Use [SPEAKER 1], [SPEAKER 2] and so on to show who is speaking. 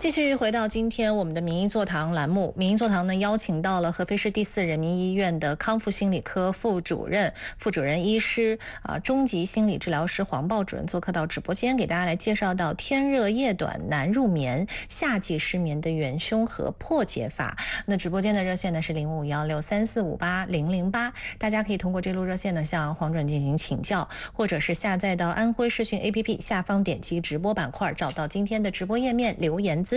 [SPEAKER 1] 继续回到今天我们的民意座谈栏目，民意座谈呢邀请到了合肥市第4人民医院的康复心理科副主任医师中级心理治疗师黄豹主任做客到直播间，给大家来介绍到天热夜短难入眠，夏季失眠的元凶和破解法。那直播间的热线呢是051634580008，大家可以通过这路热线呢向黄主任进行请教，或者是下载到安徽视讯 APP 下方点击直播板块，找到今天的直播页面留言咨询。